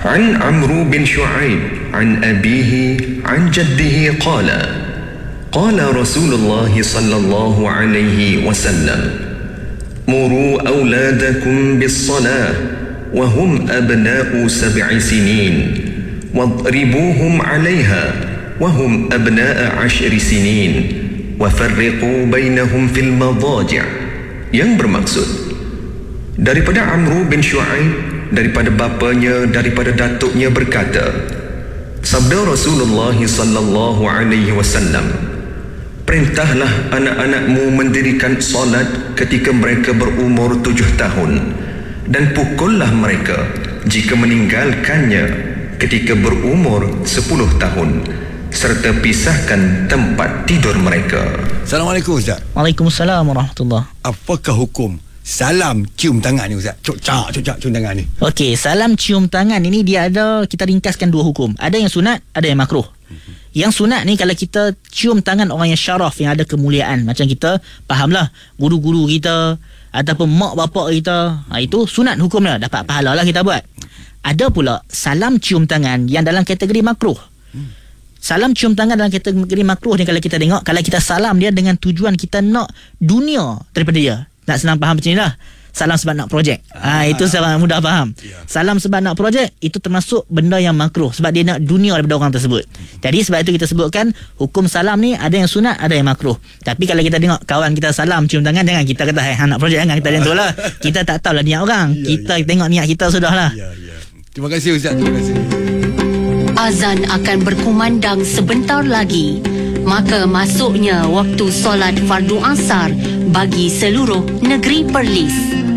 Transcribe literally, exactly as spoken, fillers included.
عن عمرو بن شعيب عن أبيه عن جده قال قال رسول الله صلى الله عليه وسلم مروا أولادكم بالصلاة وهم أبناء سبع سنين واضربوهم عليها وهم أبناء عشر سنين وفرقوا بينهم في المضاجع. Yang bermaksud daripada Amru bin Shu'aib, daripada bapanya, daripada datuknya berkata, sabda Rasulullah sallallahu alaihi wasallam, perintahlah anak-anakmu mendirikan solat ketika mereka berumur tujuh tahun dan pukullah mereka jika meninggalkannya ketika berumur sepuluh tahun, serta pisahkan tempat tidur mereka. Assalamualaikum Ustaz. Waalaikumsalam warahmatullahi. Apakah hukum salam cium tangan ni Ustaz? Cocak, cocak cium tangan ni. Okey, salam cium tangan ini dia ada, kita ringkaskan dua hukum. Ada yang sunat, ada yang makruh. Mm-hmm. Yang sunat ni kalau kita cium tangan orang yang syaraf, yang ada kemuliaan, macam kita fahamlah guru-guru kita ataupun mak bapak kita, ha, itu sunat hukumnya, dapat pahala lah kita buat. Ada pula salam cium tangan yang dalam kategori makruh. Hmm. Salam cium tangan dalam kategori makruh ni kalau kita tengok, kalau kita salam dia dengan tujuan kita nak dunia daripada dia. Nak senang faham macam ni lah. Salam sebab nak projek. Ah, ha, itu sangat mudah faham. Yeah. Salam sebab nak projek, itu termasuk benda yang makruh sebab dia nak dunia daripada orang tersebut. Hmm. Jadi sebab itu kita sebutkan hukum salam ni ada yang sunat, ada yang makruh. Tapi kalau kita tengok kawan kita salam cium tangan, jangan kita kata hai nak projek, jangan kita macam tu lah. Kita tak tahulah niat orang. Yeah, kita yeah. tengok niat kita sudahlah. Ya, yeah, ya. Yeah. Terima kasih Ustaz. Terima kasih. Azan akan berkumandang sebentar lagi. Maka masuknya waktu solat fardu asar bagi seluruh negeri Perlis.